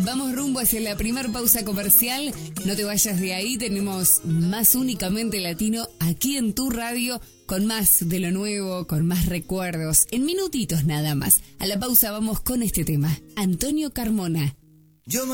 Vamos rumbo hacia la primer pausa comercial. No te vayas de ahí, tenemos más Únicamente Latino aquí en tu radio, con más de lo nuevo, con más recuerdos, en minutitos nada más. A la pausa vamos con este tema. Antonio Carmona. Yo